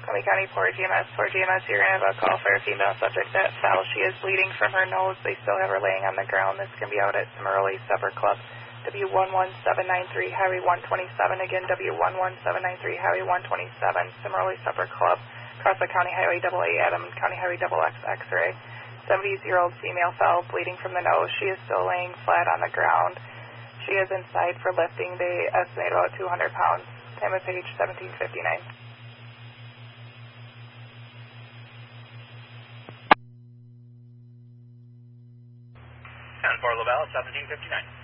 Lee County, Port GMS. Port GMS, you're going to have a call for a female subject that fell. She is bleeding from her nose. They still have her laying on the ground. This can be out at Cimarroli Supper Club, W11793, Highway 127. Again, W11793, Highway 127, Cimarroli Supper Club, across the County Highway AA Adam, County Highway XX X-ray. 70-year-old female fell, bleeding from the nose. She is still laying flat on the ground. She is inside for lifting. They estimate about 200 pounds. Time of page 1759. And for Laval, 1759.